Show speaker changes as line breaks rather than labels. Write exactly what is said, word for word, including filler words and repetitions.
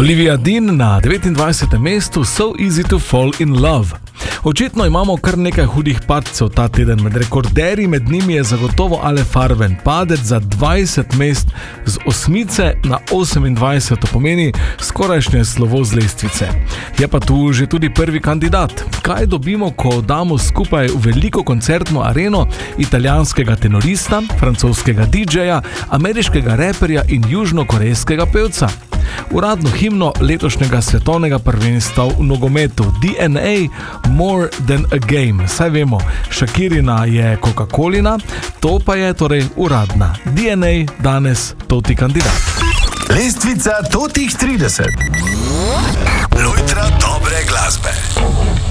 Olivia Dean na devetindvajsetem mestu So Easy to Fall in Love. Očitno imamo kar nekaj hudih padcev ta teden med rekorderji, med njimi je zagotovo Ale Farben. Padec za dvajset mest z osmice na osemindvajset, to pomeni skorajšnje slovo z lestvice. Je pa tu že tudi prvi kandidat. Kaj dobimo, ko damo skupaj v veliko koncertno areno italijanskega tenorista, francoskega didžeja, ameriškega reperja in južnokorejskega pevca? Uradno himno letošnjega svetovnega prvenstva v nogometu D N A More Than A Game. Saj vemo, Shakirina je Coca-Colina, to pa je torej uradna. D N A danes toti kandidat.
Lestvica totih trideset. Lojtra dobre glasbe.